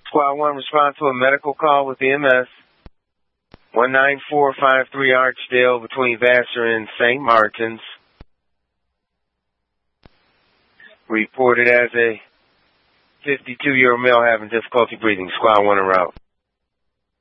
Squad 1, respond to a medical call with EMS. 19453 Archdale between Vassar and St. Martin's. Reported as a 52-year-old male having difficulty breathing. Squad 1 en route.